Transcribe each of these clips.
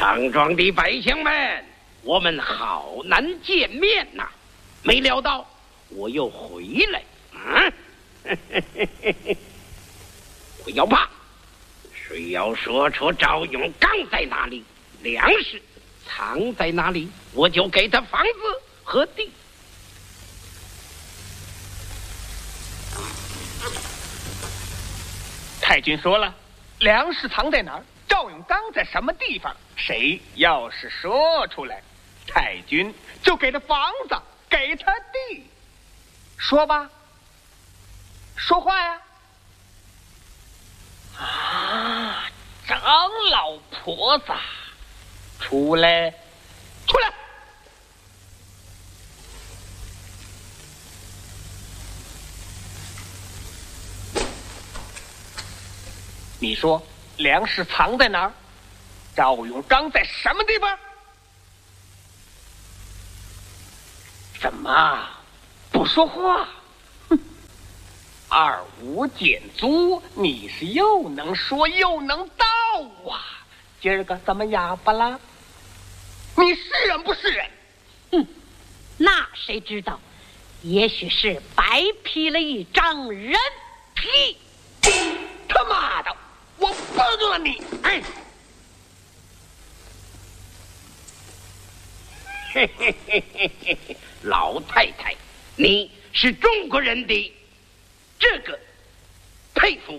张庄的百姓们，我们好难见面呐！没料到我又回来，不要怕，谁要说出赵永刚在哪里，粮食藏在哪里，我就给他房子和地。 太君说了，粮食藏在哪儿，赵永刚在什么地方，谁要是说出来，太君就给他房子，给他地。说吧，说话呀！啊，张老婆子，出来，出来！你说粮食藏在哪儿？赵永刚在什么地方？怎么不说话？哼！二五减租，你是又能说又能道啊！今儿个怎么哑巴了？你是人不是人？ 那谁知道？也许是白披了一张人皮。 他妈的！我崩了你！哎， 老太太，你是中国人的这个佩服，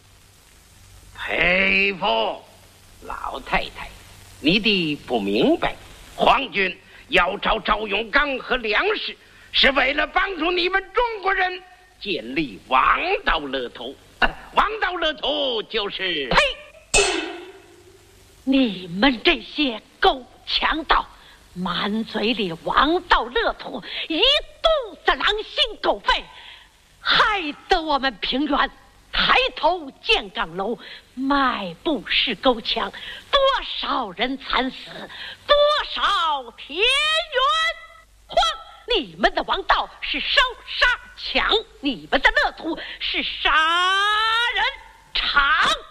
佩服。老太太，你的不明白，皇军要找赵永刚和粮食，是为了帮助你们中国人建立王道乐土。王道乐土就是呸！你们这些狗强盗，满嘴里王道乐土，一肚子狼心狗肺，害得我们平原抬头见岗楼，迈步是沟墙，多少人惨死，多少田园荒。你们的王道是烧杀抢，你们的乐土是杀人偿。